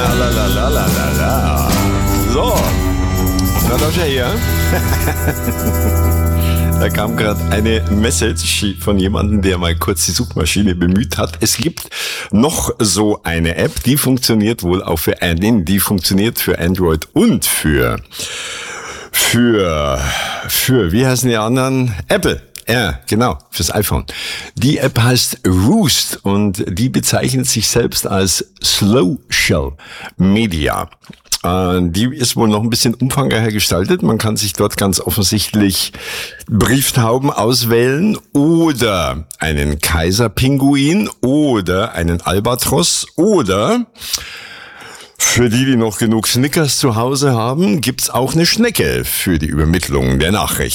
Lalalala. So, na das ja hier. Da kam gerade eine Message von jemandem, der mal kurz die Suchmaschine bemüht hat. Es gibt noch so eine App, die funktioniert wohl auch für die funktioniert für Android und für wie heißen die anderen? Apple. Ja, genau, fürs iPhone. Die App heißt Roost und die bezeichnet sich selbst als Social Media. Die ist wohl noch ein bisschen umfangreicher gestaltet. Man kann sich dort ganz offensichtlich Brieftauben auswählen oder einen Kaiserpinguin oder einen Albatros oder für die noch genug Snickers zu Hause haben, gibt's auch eine Schnecke für die Übermittlung der Nachricht.